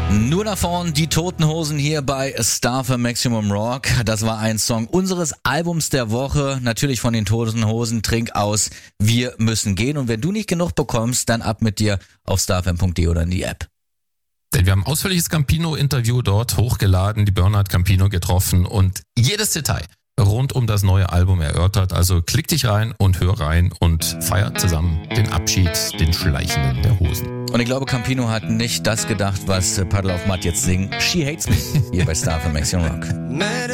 Nur nach vorn, die Toten Hosen hier bei Star für Maximum Rock. Das war ein Song unseres Albums der Woche, natürlich von den Toten Hosen. Trink aus, wir müssen gehen. Und wenn du nicht genug bekommst, dann ab mit dir auf starfm.de oder in die App. Denn wir haben ein ausführliches Campino-Interview dort hochgeladen, die Bernhard Campino getroffen und jedes Detail rund um das neue Album erörtert. Also klick dich rein und hör rein und feiert zusammen den Abschied, den Schleichenden der Hosen. Und ich glaube, Campino hat nicht das gedacht, was Puddle of Mudd jetzt singen. She Hates Me hier bei Star für Maximum Rock.